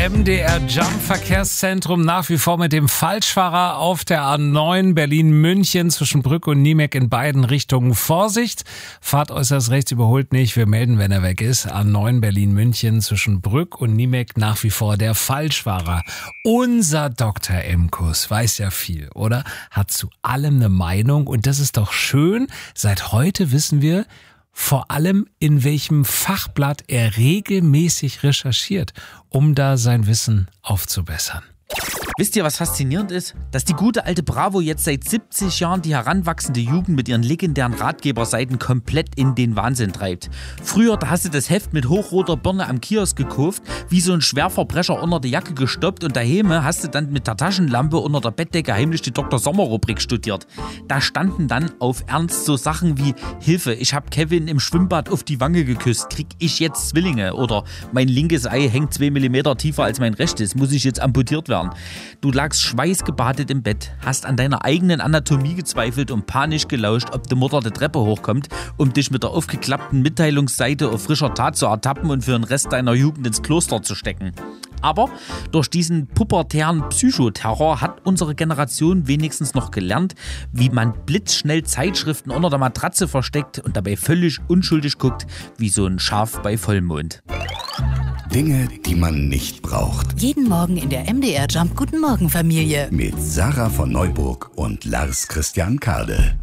MDR Jump Verkehrszentrum nach wie vor mit dem Falschfahrer auf der A9 Berlin-München zwischen Brück und Niemek in beiden Richtungen. Vorsicht, fahrt äußerst rechts, überholt nicht. Wir melden, wenn er weg ist. A9 Berlin-München zwischen Brück und Niemek nach wie vor der Falschfahrer. Unser Dr. Imkus weiß ja viel, oder? Hat zu allem eine Meinung und das ist doch schön. Seit heute wissen wir vor allem, in welchem Fachblatt er regelmäßig recherchiert, um da sein Wissen aufzubessern. Wisst ihr, was faszinierend ist? Dass die gute alte Bravo jetzt seit 70 Jahren die heranwachsende Jugend mit ihren legendären Ratgeberseiten komplett in den Wahnsinn treibt. Früher, da hast du das Heft mit hochroter Birne am Kiosk gekauft, wie so ein Schwerverbrecher unter die Jacke gestoppt und daheim hast du dann mit der Taschenlampe unter der Bettdecke heimlich die Dr. Sommer-Rubrik studiert. Da standen dann auf Ernst so Sachen wie Hilfe, ich hab Kevin im Schwimmbad auf die Wange geküsst, krieg ich jetzt Zwillinge? Oder mein linkes Ei hängt 2 mm tiefer als mein rechtes, muss ich jetzt amputiert werden? Du lagst schweißgebadet im Bett, hast an deiner eigenen Anatomie gezweifelt und panisch gelauscht, ob die Mutter die Treppe hochkommt, um dich mit der aufgeklappten Mitteilungsseite auf frischer Tat zu ertappen und für den Rest deiner Jugend ins Kloster zu stecken. Aber durch diesen pubertären Psychoterror hat unsere Generation wenigstens noch gelernt, wie man blitzschnell Zeitschriften unter der Matratze versteckt und dabei völlig unschuldig guckt, wie so ein Schaf bei Vollmond. Dinge, die man nicht braucht. Jeden Morgen in der MDR Jump Guten Morgen Familie. Mit Sarah von Neuburg und Lars Christian Kade.